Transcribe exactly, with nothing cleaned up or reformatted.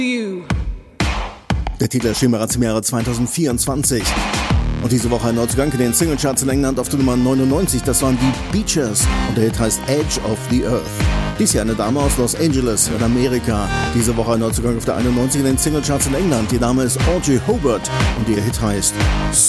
Der Titel erschien bereits im Jahre zweitausendvierundzwanzig. Und diese Woche ein Neuzugang in den Singlecharts in England auf der Nummer neunundneunzig. Das waren die Beaches und der Hit heißt Edge of the Earth. Dies Jahr eine Dame aus Los Angeles in Amerika. Diese Woche ein Neuzugang auf der einundneunzig in den Singlecharts in England. Die Dame ist Audrey Hobart und ihr Hit heißt